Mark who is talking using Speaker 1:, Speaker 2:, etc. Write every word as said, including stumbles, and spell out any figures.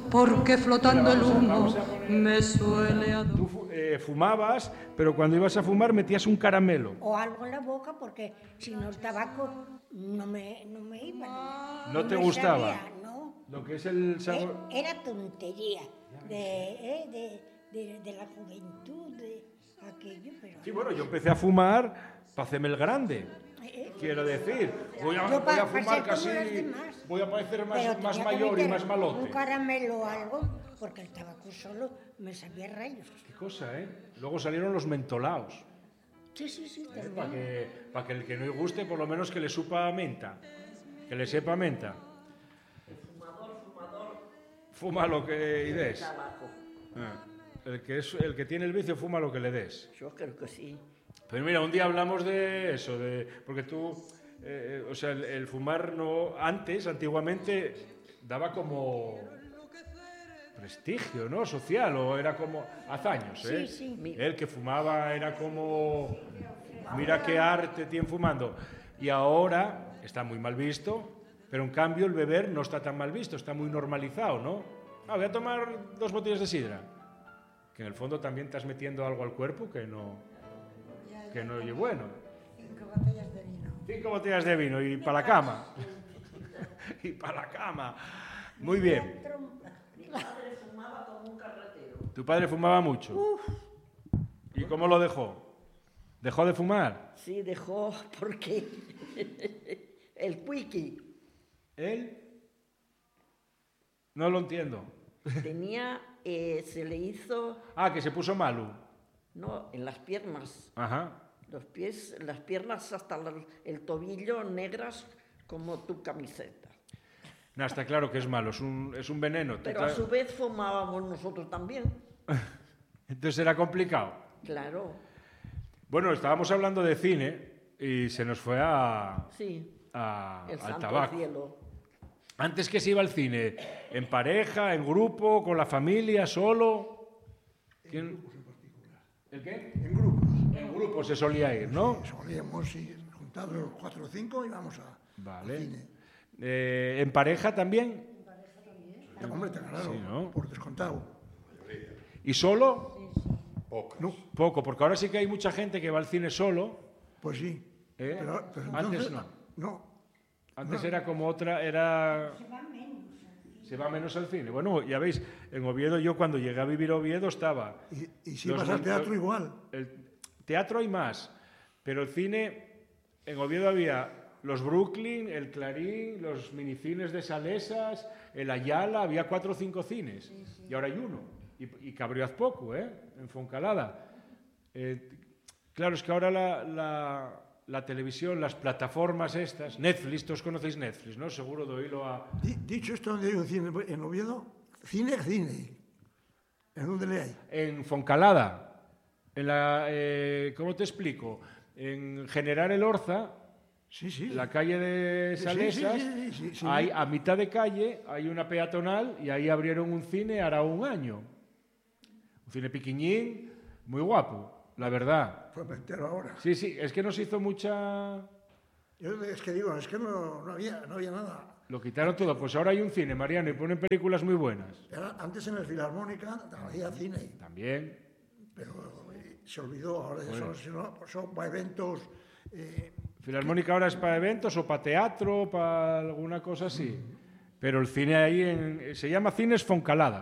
Speaker 1: porque flotando el humo me suele adormecer.
Speaker 2: Tú eh, fumabas, pero cuando ibas a fumar metías un caramelo.
Speaker 3: O algo en la boca, porque si no el tabaco no me, no me iba. No,
Speaker 2: ¿No
Speaker 3: no
Speaker 2: te
Speaker 3: me
Speaker 2: gustaba?
Speaker 3: sabía, no.
Speaker 2: Lo que es el sabor...
Speaker 3: Eh, Era tontería de, eh, de, de, de la juventud, de aquello, pero...
Speaker 2: Sí, bueno, yo empecé a fumar para hacerme el grande.
Speaker 3: Eh,
Speaker 2: Quiero decir, voy a,
Speaker 3: Yo
Speaker 2: voy a
Speaker 3: pa- pa
Speaker 2: fumar
Speaker 3: ser como
Speaker 2: casi...
Speaker 3: los demás.
Speaker 2: Voy a parecer
Speaker 3: pero
Speaker 2: más,
Speaker 3: tenía
Speaker 2: más
Speaker 3: que
Speaker 2: mayor y
Speaker 3: meter
Speaker 2: más malote.
Speaker 3: un caramelo o algo, porque el tabaco solo me sabía rayos.
Speaker 2: Qué cosa, ¿eh? Luego salieron los mentolaos.
Speaker 3: Sí, sí, sí,
Speaker 2: ¿eh?
Speaker 3: también.
Speaker 2: Para que, pa que el que no le guste, por lo menos que le supa a menta. Que le sepa a menta.
Speaker 4: Fumador, fumador.
Speaker 2: Fuma lo que y des.
Speaker 4: Tabaco.
Speaker 2: Ah, el, que es, el que tiene el vicio fuma lo que le des.
Speaker 4: Yo creo que sí.
Speaker 2: Pero mira, un día hablamos de eso, de porque tú, eh, o sea, el, el fumar no antes, antiguamente, daba como prestigio, ¿no? Social, o era como hace años, ¿eh?
Speaker 3: Sí, sí.
Speaker 2: El que fumaba era como, mira qué arte tiene fumando. Y ahora está muy mal visto, pero en cambio el beber no está tan mal visto, está muy normalizado, ¿no? Ah, voy a tomar dos botellas de sidra, que en el fondo también estás metiendo algo al cuerpo que no, que no es bueno.
Speaker 5: Cinco botellas de vino.
Speaker 2: Cinco botellas de vino y para la cama. Y para la cama. Muy bien.
Speaker 4: Mi padre fumaba como un carretero.
Speaker 2: Tu padre fumaba mucho. ¿Y cómo lo dejó? ¿Dejó de fumar?
Speaker 4: Sí, dejó porque el Quickie
Speaker 2: ¿Él? No lo entiendo.
Speaker 4: tenía, eh, se le hizo,
Speaker 2: Ah, que se puso malo.
Speaker 4: no, en las piernas,
Speaker 2: Ajá.
Speaker 4: los pies, las piernas hasta la- el tobillo negras como tu camiseta.
Speaker 2: No, está claro que es malo, es un, es un veneno. Te
Speaker 4: Pero a
Speaker 2: tra-
Speaker 4: su vez fumábamos nosotros también.
Speaker 2: Entonces era complicado.
Speaker 4: Claro,
Speaker 2: Bueno, estábamos hablando de cine y se nos fue a,
Speaker 4: sí,
Speaker 2: a-
Speaker 4: el
Speaker 2: al
Speaker 4: santo
Speaker 2: tabaco.
Speaker 4: cielo.
Speaker 2: Antes que se iba al cine, ¿en pareja, en grupo, con la familia, solo? ¿Quién? ¿El qué?
Speaker 6: En grupos.
Speaker 2: En grupo se solía ir, ¿no?
Speaker 6: Solíamos ir juntados los cuatro o cinco y vamos a,
Speaker 2: Vale.
Speaker 6: al cine.
Speaker 2: Eh, ¿En pareja también?
Speaker 6: Ya, hombre, claro,
Speaker 2: Sí, ¿no?
Speaker 6: por descontado.
Speaker 2: ¿Y solo?
Speaker 6: No,
Speaker 2: Poco, porque ahora sí que hay mucha gente que va al cine solo.
Speaker 6: pues sí.
Speaker 2: ¿Eh?
Speaker 6: Pero, pero
Speaker 2: Antes
Speaker 6: entonces,
Speaker 2: no.
Speaker 6: No,
Speaker 2: Antes era como otra, era... Se va menos al cine. Bueno, ya veis, en Oviedo, yo cuando llegué a vivir a Oviedo estaba...
Speaker 6: y, y si
Speaker 2: Los
Speaker 6: vas al
Speaker 2: mon-
Speaker 6: teatro igual.
Speaker 2: El teatro hay más, pero el cine, en Oviedo había los Brooklyn, el Clarín, los minicines de Salesas, el Ayala, había cuatro o cinco cines, y ahora hay uno, y, y que abrió hace poco, ¿eh? En Foncalada. Eh, claro, es que ahora la, la, la televisión, las plataformas estas, Netflix, todos conocéis Netflix, ¿no? Seguro de oírlo a...
Speaker 6: Di- dicho esto, ¿dónde hay un cine en Oviedo? Cine, cine. ¿En dónde le hay?
Speaker 2: En Foncalada, en la, eh, ¿cómo te explico? En General El Orza,
Speaker 6: Sí, sí.
Speaker 2: la calle de
Speaker 6: Sí,
Speaker 2: Salesas,
Speaker 6: sí, sí, sí, sí, sí.
Speaker 2: hay, a mitad de calle hay una peatonal y ahí abrieron un cine hará un año. Un cine piquiñín, muy guapo, la verdad.
Speaker 6: Pues me entero ahora.
Speaker 2: Sí, sí, es que nos hizo mucha...
Speaker 6: Yo es que digo, es que no, no había, no había nada.
Speaker 2: Lo quitaron todo, pues ahora hay un cine, Mariano, y ponen películas muy buenas.
Speaker 6: Era- antes en el Filarmónica había cine,
Speaker 2: También.
Speaker 6: pero eh, se olvidó. Ahora ya son, son, son para eventos. eh,
Speaker 2: Filarmónica ahora es para eventos o para teatro, para alguna cosa así. Pero el cine ahí en- se llama Cines Foncalada.